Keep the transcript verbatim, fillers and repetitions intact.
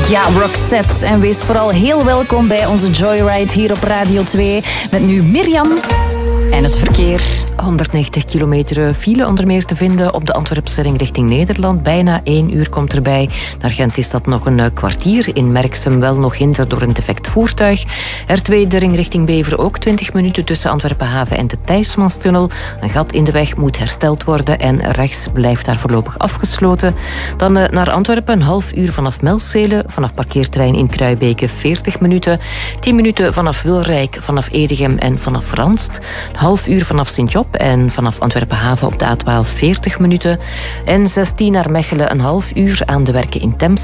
Ja, Roxette. En wees vooral heel welkom bij onze Joyride hier op Radio twee. Met nu Mirjam en het verkeer. honderdnegentig kilometer file onder meer te vinden op de Antwerpse ring richting Nederland. Bijna één uur komt erbij. Naar Gent is dat nog een kwartier. In Merksem wel nog hinder door een defect voertuig. R twee, de ring richting Beveren, ook twintig minuten tussen Antwerpen Haven en de Thijsmanstunnel. Een gat in de weg moet hersteld worden en rechts blijft daar voorlopig afgesloten. Dan naar Antwerpen, een half uur vanaf Melzele, vanaf parkeerterrein in Kruibeke veertig minuten. tien minuten vanaf Wilrijk, vanaf Edegem en vanaf Ranst. Een half uur vanaf Sint-Job en vanaf Antwerpen Haven op de A twaalf veertig minuten. En zestien naar Mechelen, een half uur aan de werken in Temse.